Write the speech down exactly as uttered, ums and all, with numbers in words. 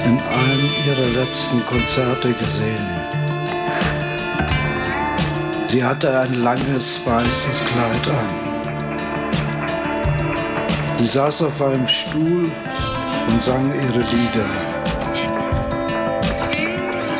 in einem ihrer letzten Konzerte gesehen. Sie hatte ein langes weißes Kleid an. Sie saß auf einem Stuhl und sang ihre Lieder.